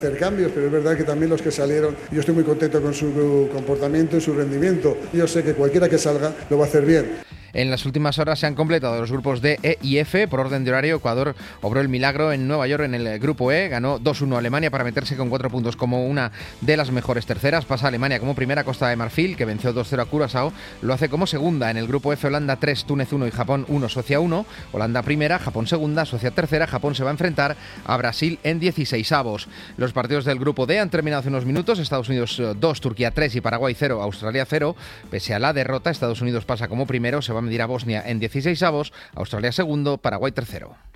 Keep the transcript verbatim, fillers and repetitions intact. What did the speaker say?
Intercambios, pero es verdad que también los que salieron, yo estoy muy contento con su comportamiento y su rendimiento. Yo sé que cualquiera que salga lo va a hacer bien. En las últimas horas se han completado los grupos D, E y F. Por orden de horario, Ecuador obró el milagro en Nueva York en el grupo E. Ganó dos uno a Alemania para meterse con cuatro puntos como una de las mejores terceras. Pasa Alemania como primera. Costa de Marfil, que venció dos cero a Curazao, lo hace como segunda. En el grupo F, Holanda tres, Túnez uno y Japón uno, Suecia uno. Holanda primera, Japón segunda, Suecia tercera. Japón se va a enfrentar a Brasil en dieciseisavos. Los partidos del grupo D han terminado hace unos minutos. Estados Unidos dos, Turquía tres y Paraguay cero, Australia cero. Pese a la derrota, Estados Unidos pasa como primero. Se va a medir a Bosnia en dieciseisavos, Australia segundo, Paraguay tercero.